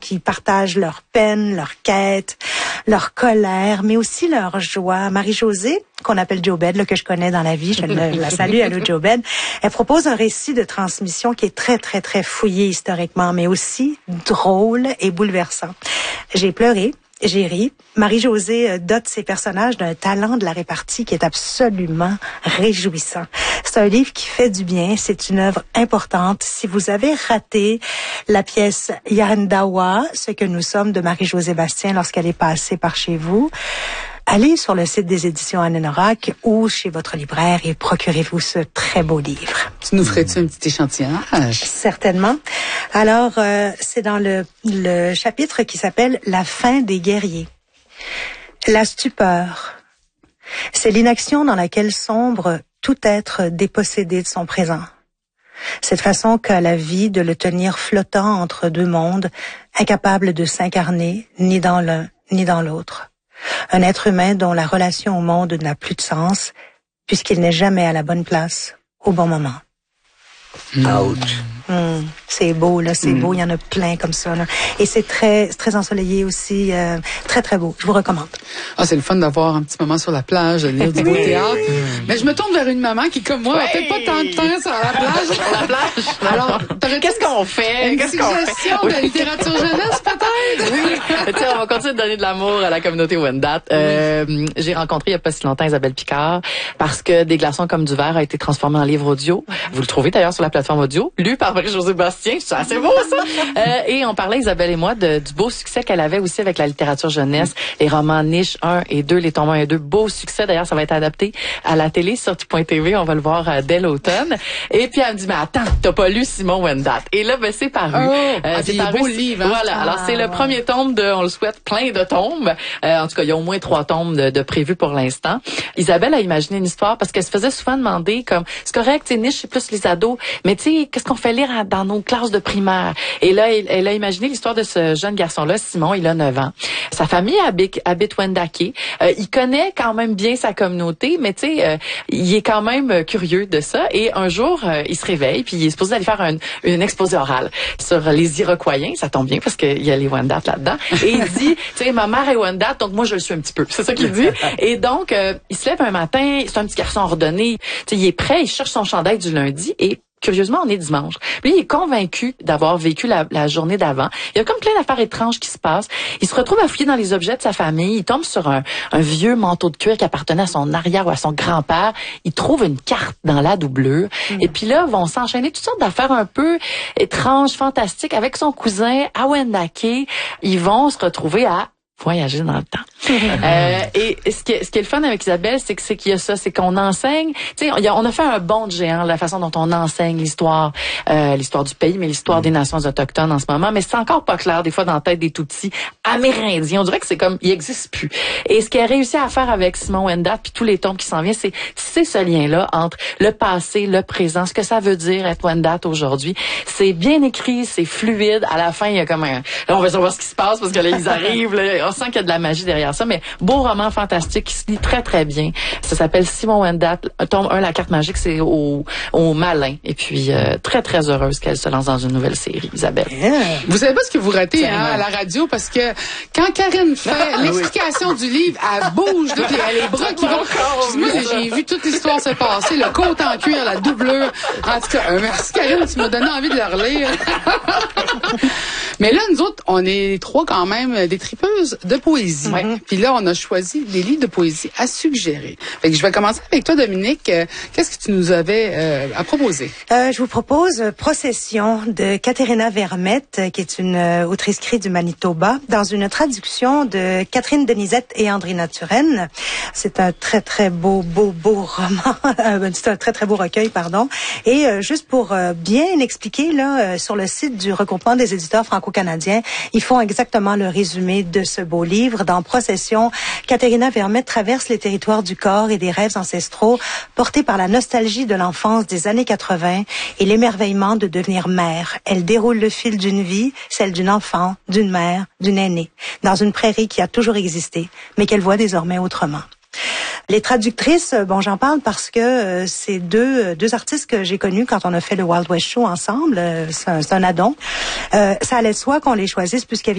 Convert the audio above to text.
qui partagent leurs peines, leurs quêtes, leur colère, mais aussi leur joie. Marie-Josée, qu'on appelle JoBed, là, que je connais dans la vie, je la salue, allô JoBed, elle propose un récit de transmission qui est très, très, très fouillé historiquement, mais aussi drôle et bouleversant. J'ai pleuré. J'ai ri. Marie-Josée dote ses personnages d'un talent de la répartie qui est absolument réjouissant. C'est un livre qui fait du bien. C'est une œuvre importante. Si vous avez raté la pièce Yarendawa, ce que nous sommes de Marie-Josée Bastien lorsqu'elle est passée par chez vous, allez sur le site des éditions Anne-Norac ou chez votre libraire et procurez-vous ce très beau livre. Tu nous ferais-tu un petit échantillonnage? Certainement. Alors, c'est dans le chapitre qui s'appelle « La fin des guerriers ». La stupeur, c'est l'inaction dans laquelle sombre tout être dépossédé de son présent. Cette façon qu'a la vie de le tenir flottant entre deux mondes, incapable de s'incarner ni dans l'un ni dans l'autre. Un être humain dont la relation au monde n'a plus de sens, puisqu'il n'est jamais à la bonne place, au bon moment. Ouch. C'est beau, là, c'est beau. Il y en a plein comme ça, là. Et c'est très ensoleillé aussi. Très, très beau. Je vous recommande. Ah, c'est le fun d'avoir un petit moment sur la plage, de lire du beau théâtre. Mais je me tourne vers une maman qui, comme moi, a peut-être pas tant de temps sur la plage. Sur la plage. Alors, qu'est-ce qu'on fait? Une suggestion de la littérature jeunesse, peut-être? Oui. Tiens, on va continuer de donner de l'amour à la communauté Wendat. J'ai rencontré il y a pas si longtemps Isabelle Picard parce que Des glaçons comme du verre a été transformé en livre audio. Vous le trouvez d'ailleurs sur la plateforme audio, lu par Marie-Josée Bastien. C'est assez beau, ça! Et on parlait, Isabelle et moi, du beau succès qu'elle avait aussi avec la littérature jeunesse, les romans niche 1 et 2, les tomes 1 et 2. Beau succès. D'ailleurs, ça va être adapté à la télé sur tu.tv. On va le voir dès l'automne. Et puis, elle me dit, mais attends, t'as pas lu Simon Wendat. Et là, ben, c'est paru. C'est paru. Beau livre, hein? Voilà. Alors, c'est le premier tome on le souhaite, plein de tomes. En tout cas, il y a au moins 3 tomes de prévus pour l'instant. Isabelle a imaginé une histoire parce qu'elle se faisait souvent demander comme, c'est correct, tu sais, niche, c'est plus les ados, mais tu sais, qu'est-ce qu'on fait lire dans nos classes de primaire? Et là, elle a imaginé l'histoire de ce jeune garçon-là, Simon, il a 9 ans. Sa famille habite Wendake. Il connaît quand même bien sa communauté, mais tu sais, il est quand même curieux de ça. Et un jour, il se réveille, puis il est supposé aller faire une exposé orale sur les Iroquoiens. Ça tombe bien parce qu'il y a les Wendat là-dedans. Et il dit, tu sais, ma mère est Wendat, donc moi je le suis un petit peu. C'est ça qu'il dit. Et donc, il se lève un matin, c'est un petit garçon ordonné. Tu sais, il est prêt, il cherche son chandail du lundi et curieusement, on est dimanche. Lui, il est convaincu d'avoir vécu la journée d'avant. Il y a comme plein d'affaires étranges qui se passent. Il se retrouve à fouiller dans les objets de sa famille. Il tombe sur un vieux manteau de cuir qui appartenait à son arrière ou à son grand-père. Il trouve une carte dans la doublure. Et puis là, vont s'enchaîner toutes sortes d'affaires un peu étranges, fantastiques. Avec son cousin à Wendake, ils vont se retrouver à voyager dans le temps. Et ce qui est le fun avec Isabelle, c'est qu'il y a ça, c'est qu'on enseigne, tu sais, on a fait un bond de géant, la façon dont on enseigne l'histoire du pays, mais l'histoire des nations autochtones en ce moment, mais c'est encore pas clair, des fois, dans la tête des tout-petits amérindiens. On dirait que c'est comme, il existe plus. Et ce qu'elle a réussi à faire avec Simon Wendat, puis tous les tomes qui s'en viennent, c'est ce lien-là entre le passé, le présent, ce que ça veut dire être Wendat aujourd'hui. C'est bien écrit, c'est fluide. À la fin, il y a comme là, on va savoir ce qui se passe, parce que là, ils arrivent, là, on sent qu'il y a de la magie derrière ça, mais beau roman fantastique qui se lit très, très bien. Ça s'appelle Simon Wendat. Tome 1, la carte magique, c'est au malin. Et puis, très, très heureuse qu'elle se lance dans une nouvelle série, Isabelle. Vous savez pas ce que vous ratez à la radio, parce que quand Karine fait l'explication du livre, elle bouge, puis elle a les bras qui vont... Moi, j'ai vu toute l'histoire se passer, le côte en cuir, la doublure. En tout cas, merci Karine, tu m'as donné envie de la relire. Mais là, nous autres, on est 3 quand même des tripeuses de poésie. Puis là, on a choisi des livres de poésie à suggérer. Fait que je vais commencer avec toi, Dominique. Qu'est-ce que tu nous avais à proposer? Je vous propose Procession de Katerina Vermette, qui est une autrice crie du Manitoba, dans une traduction de Catherine Denisette et André Naturenne. C'est un très, très beau roman. C'est un très, très beau recueil, pardon. Et juste pour bien expliquer, là, sur le site du regroupement des éditeurs franco-canadiens, ils font exactement le résumé de ce beau livre. Dans Procession, Katerina Vermette traverse les territoires du corps et des rêves ancestraux, portée par la nostalgie de l'enfance des années 80 et l'émerveillement de devenir mère. Elle déroule le fil d'une vie, celle d'une enfant, d'une mère, d'une aînée, dans une prairie qui a toujours existé, mais qu'elle voit désormais autrement. Les traductrices, bon, j'en parle parce que c'est deux artistes que j'ai connus quand on a fait le Wild West Show ensemble. C'est un addon. Ça allait de soi qu'on les choisisse puisqu'elles